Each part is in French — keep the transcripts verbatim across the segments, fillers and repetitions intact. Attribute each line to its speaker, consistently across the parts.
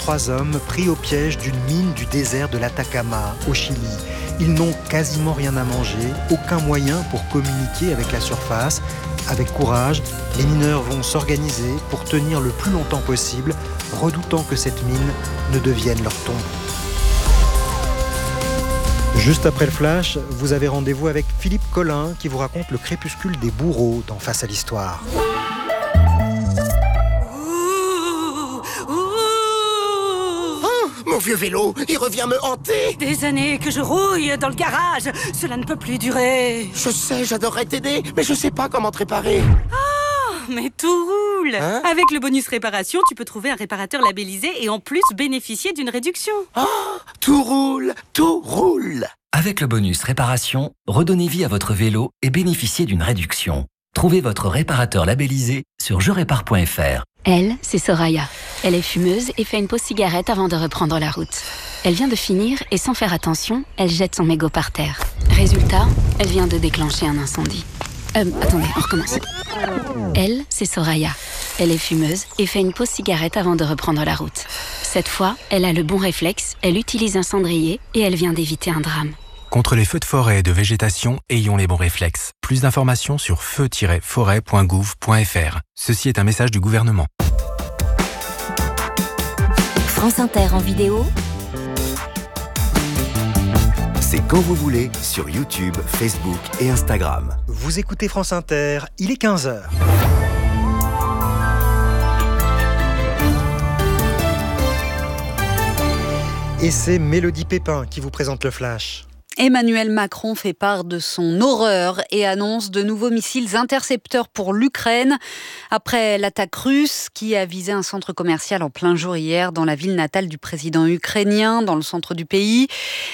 Speaker 1: trois hommes pris au piège d'une mine du désert de l'Atacama, au Chili. Ils n'ont quasiment rien à manger, aucun moyen pour communiquer avec la surface. Avec courage, les mineurs vont s'organiser pour tenir le plus longtemps possible, redoutant que cette mine ne devienne leur tombe. Juste après le flash, vous avez rendez-vous avec Philippe Collin qui vous raconte le crépuscule des bourreaux dans Face à l'Histoire.
Speaker 2: Mon vieux vélo, il revient me hanter.
Speaker 3: Des années que je rouille dans le garage. Cela ne peut plus durer.
Speaker 2: Je sais, j'adorerais t'aider, mais je sais pas comment te réparer.
Speaker 3: Oh, mais tout roule.
Speaker 2: Hein?
Speaker 3: Avec le bonus réparation, tu peux trouver un réparateur labellisé et en plus bénéficier d'une réduction.
Speaker 2: Oh, tout roule, tout roule.
Speaker 4: Avec le bonus réparation, redonnez vie à votre vélo et bénéficiez d'une réduction. Trouvez votre réparateur labellisé sur je répare point f r.
Speaker 5: Elle, c'est Soraya. Elle est fumeuse et fait une pause cigarette avant de reprendre la route. Elle vient de finir et sans faire attention, elle jette son mégot par terre. Résultat, elle vient de déclencher un incendie. Euh, attendez, on recommence. Elle, c'est Soraya. Elle est fumeuse et fait une pause cigarette avant de reprendre la route. Cette fois, elle a le bon réflexe, elle utilise un cendrier et elle vient d'éviter un drame.
Speaker 6: Contre les feux de forêt et de végétation, ayons les bons réflexes. Plus d'informations sur feu tiret forêt point gouv point f r. Ceci est un message du gouvernement.
Speaker 7: France Inter en vidéo,
Speaker 8: c'est quand vous voulez sur YouTube, Facebook et Instagram.
Speaker 1: Vous écoutez France Inter, il est quinze heures. Et c'est Mélodie Pépin qui vous présente le flash.
Speaker 9: Emmanuel Macron fait part de son horreur et annonce de nouveaux missiles intercepteurs pour l'Ukraine après l'attaque russe qui a visé un centre commercial en plein jour hier dans la ville natale du président ukrainien, dans le centre du pays.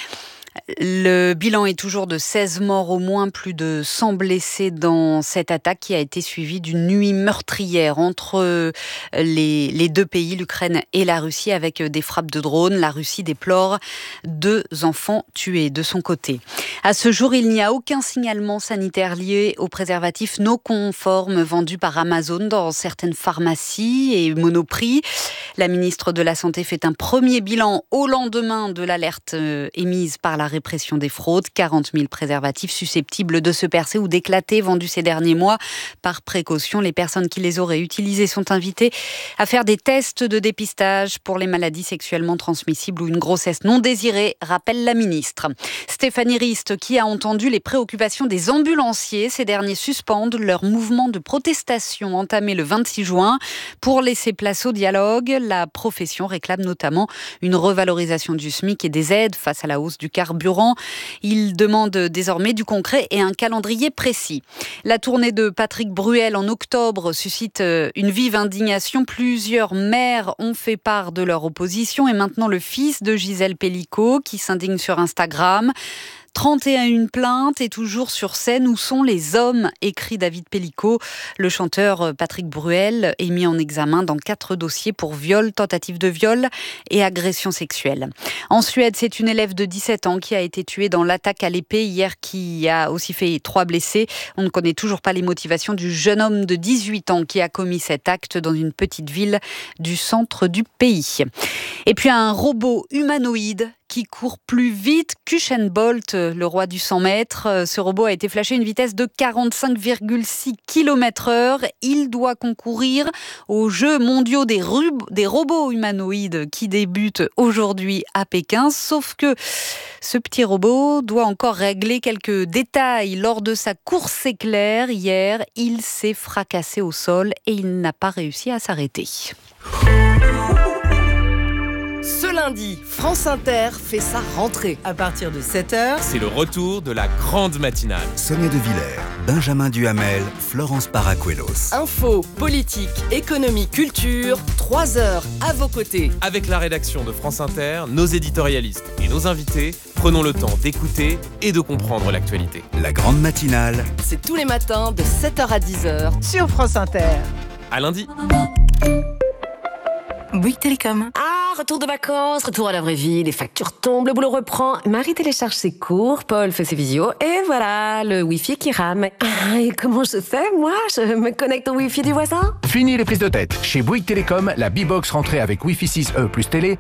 Speaker 9: Le bilan est toujours de seize morts au moins, plus de cent blessés dans cette attaque qui a été suivie d'une nuit meurtrière entre les, les deux pays, l'Ukraine et la Russie, avec des frappes de drones. La Russie déplore deux enfants tués de son côté. À ce jour, il n'y a aucun signalement sanitaire lié aux préservatifs non conformes vendus par Amazon dans certaines pharmacies et Monoprix. La ministre de la Santé fait un premier bilan au lendemain de l'alerte émise par la répression des fraudes. quarante mille préservatifs susceptibles de se percer ou d'éclater vendus ces derniers mois. Par précaution, les personnes qui les auraient utilisés sont invitées à faire des tests de dépistage pour les maladies sexuellement transmissibles ou une grossesse non désirée, rappelle la ministre. Stéphanie Rist, qui a entendu les préoccupations des ambulanciers. Ces derniers suspendent leur mouvement de protestation entamé le vingt-six juin. Pour laisser place au dialogue, la profession réclame notamment une revalorisation du SMIC et des aides face à la hausse du carburant. Il demande désormais du concret et un calendrier précis. La tournée de Patrick Bruel en octobre suscite une vive indignation. Plusieurs maires ont fait part de leur opposition et maintenant le fils de Gisèle Pellicot qui s'indigne sur Instagram. trente et une plaintes et toujours sur scène. Où sont les hommes ? Écrit David Pellicot. Le chanteur Patrick Bruel est mis en examen dans quatre dossiers pour viol, tentative de viol et agression sexuelle. En Suède, c'est une élève de dix-sept ans qui a été tuée dans l'attaque à l'épée hier, qui a aussi fait trois blessés. On ne connaît toujours pas les motivations du jeune homme de dix-huit ans qui a commis cet acte dans une petite ville du centre du pays. Et puis un robot humanoïde qui court plus vite qu'Usain Bolt, le roi du cent mètres. Ce robot a été flashé à une vitesse de quarante-cinq virgule six kilomètres heure. Il doit concourir aux Jeux mondiaux des, rub- des robots humanoïdes qui débutent aujourd'hui à Pékin. Sauf que ce petit robot doit encore régler quelques détails. Lors de sa course éclair hier, il s'est fracassé au sol et il n'a pas réussi à s'arrêter.
Speaker 10: Ce lundi, France Inter fait sa rentrée. À partir de sept heures,
Speaker 11: c'est le retour de la grande matinale.
Speaker 8: Sonia De Villers, Benjamin Duhamel, Florence Paracuelos.
Speaker 10: Info, politique, économie, culture, trois heures à vos côtés.
Speaker 11: Avec la rédaction de France Inter, nos éditorialistes et nos invités, prenons le temps d'écouter et de comprendre l'actualité.
Speaker 8: La grande matinale,
Speaker 10: c'est tous les matins de sept heures à dix heures sur France Inter.
Speaker 11: À lundi.
Speaker 12: Bouygues Télécom.
Speaker 13: Ah, retour de vacances, retour à la vraie vie, les factures tombent, le boulot reprend. Marie télécharge ses cours, Paul fait ses visios, et voilà, le Wi-Fi qui rame. Ah, et comment je fais, moi ? Je me connecte au Wi-Fi du voisin ?
Speaker 14: Fini les prises de tête. Chez Bouygues Télécom, la B-Box rentrée avec Wi-Fi six E plus télé